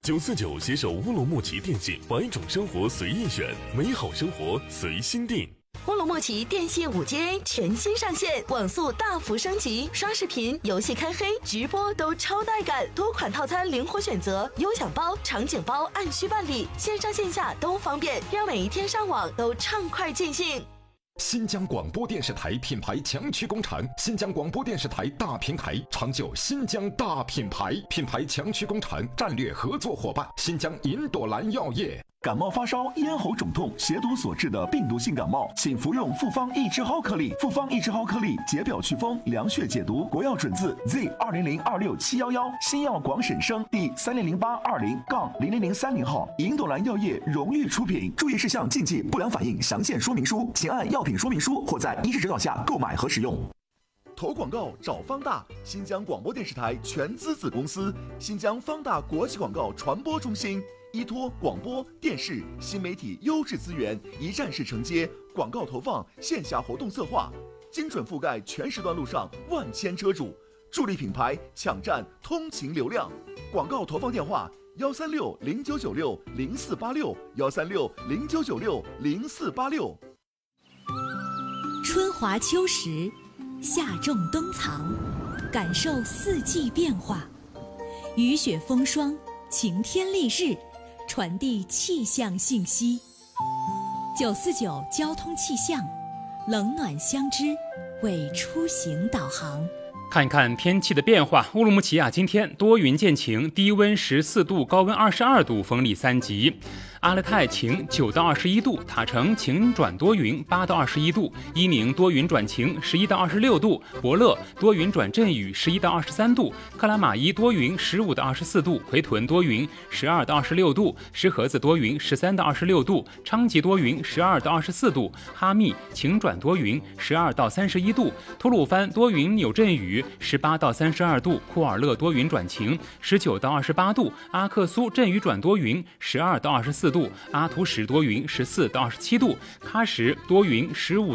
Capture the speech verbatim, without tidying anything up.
九四九携手乌鲁木齐电信，百种生活随意选，美好生活随心定。 乌鲁木齐电信 五 G A 全新上线，网速大幅升级，刷视频、游戏开黑、直播都超带感，多款套餐灵活选择，优享包、场景包按需办理，线上线下都方便，让每一天上网都畅快尽兴。 新疆广播电视台品牌强驱工厂，新疆广播电视台大平台，长久新疆大品牌，品牌强驱工厂战略合作伙伴，新疆银朵兰药业。 感冒发烧、咽喉肿痛、血毒所致的病毒性感冒，请服用复方益智蒿颗粒。复方益智蒿颗粒解表祛风、凉血解毒，国药准字 Z 二零零二六七幺幺，新药广审生第三零零八二零杠零零零三零号，银朵兰药业荣誉出品。注意事项、禁忌、不良反应详见说明书，请按药品说明书或在医师指导下购买和使用。 投广告找方大，新疆广播电视台全资子公司，新疆方大国际广告传播中心。依托广播电视新媒体优质资源，一站式承接广告投放、线下活动策划，精准覆盖全时段路上万千车主，助力品牌抢占通勤流量。广告投放电话：幺三六零九九六零四八六，幺三六零九九六零四八六。 春华秋实，夏种冬藏，感受四季变化，雨雪风霜，晴天丽日。传递气象信息，九四九交通气象，冷暖相知，为出行导航。 看一看天气的变化，乌鲁木齐啊，今天多云见晴，低温十四度，高温二十二度，风力三级。阿勒泰晴九到二十一度，塔城晴转多云八到二十一度，伊宁多云转晴十一到二十六度，博乐多云转阵雨十一到二十三度，克拉玛依多云十五到二十四度，奎屯多云十二到二十六度，石河子多云十三到二十六度，昌吉多云十二到二十四度，哈密晴转多云十二到三十一度，吐鲁番多云有阵雨十八到三十二度，库尔勒多云转晴十九到二十八度，阿克苏阵雨转多云十二到二十四度，阿图什多云十四到二十七度，喀什多云十五